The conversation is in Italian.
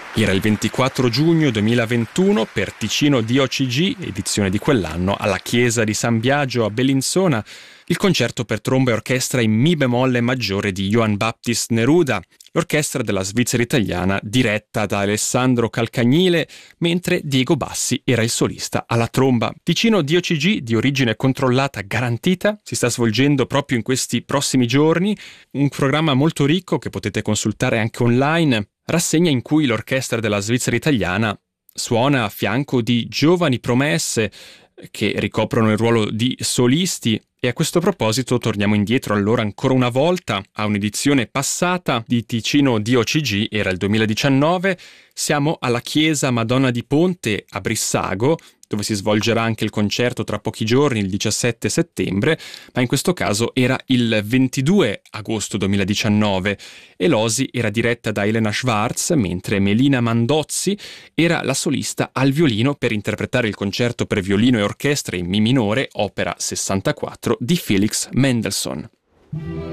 Era il 24 giugno 2021 per Ticino DOCG, edizione di quell'anno, alla chiesa di San Biagio a Bellinzona, il concerto per tromba e orchestra in Mi bemolle maggiore di Johann Baptist Neruda, l'orchestra della Svizzera italiana diretta da Alessandro Calcagnile, mentre Diego Bassi era il solista alla tromba. Ticino DOCG, di origine controllata garantita, si sta svolgendo proprio in questi prossimi giorni, un programma molto ricco che potete consultare anche online, rassegna in cui l'orchestra della Svizzera italiana suona a fianco di giovani promesse che ricoprono il ruolo di solisti. E a questo proposito torniamo indietro allora ancora una volta a un'edizione passata di Ticino DOCG, era il 2019, siamo alla chiesa Madonna di Ponte a Brissago, dove si svolgerà anche il concerto tra pochi giorni, il 17 settembre, ma in questo caso era il 22 agosto 2019 e l'Osi era diretta da Elena Schwartz, mentre Melina Mandozzi era la solista al violino per interpretare il concerto per violino e orchestra in Mi minore, opera 64 di Felix Mendelssohn.